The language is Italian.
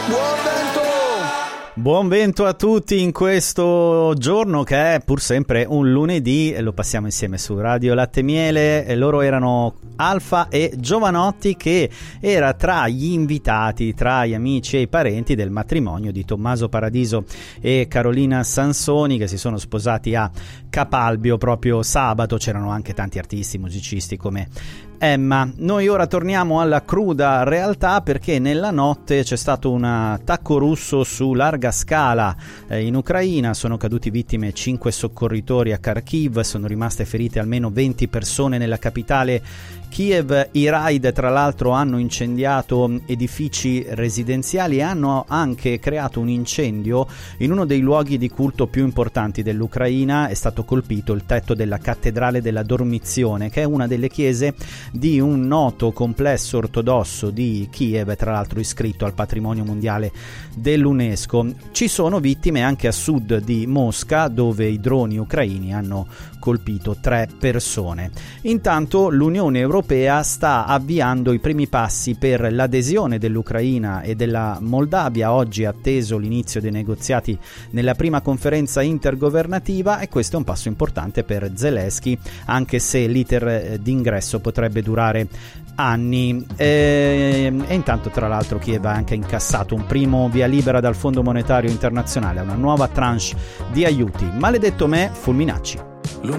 Buon vento! Buon vento a tutti in questo giorno che è pur sempre un lunedì e lo passiamo insieme su Radio Latte Miele. E loro erano Alfa e Giovanotti, che era tra gli invitati, tra gli amici e i parenti del matrimonio di Tommaso Paradiso e Carolina Sansoni, che si sono sposati a Capalbio proprio sabato. C'erano anche tanti artisti, musicisti come Emma. Noi ora torniamo alla cruda realtà, perché nella notte c'è stato un attacco russo su larga scala in Ucraina. Sono caduti vittime 5 soccorritori a Kharkiv, sono rimaste ferite almeno 20 persone nella capitale Kiev. I raid tra l'altro hanno incendiato edifici residenziali e hanno anche creato un incendio in uno dei luoghi di culto più importanti dell'Ucraina. È stato colpito il tetto della cattedrale della Dormizione, che è una delle chiese di un noto complesso ortodosso di Kiev, tra l'altro iscritto al patrimonio mondiale dell'UNESCO. Ci sono vittime anche a sud di Mosca, dove i droni ucraini hanno colpito 3 persone. Intanto l'Unione Europea sta avviando i primi passi per l'adesione dell'Ucraina e della Moldavia. Oggi è atteso l'inizio dei negoziati nella prima conferenza intergovernativa, e questo è un passo importante per Zelensky, anche se l'iter d'ingresso potrebbe durare anni. E intanto, tra l'altro, Kiev ha anche incassato un primo via libera dal Fondo Monetario Internazionale a una nuova tranche di aiuti. Maledetto me, Fulminacci.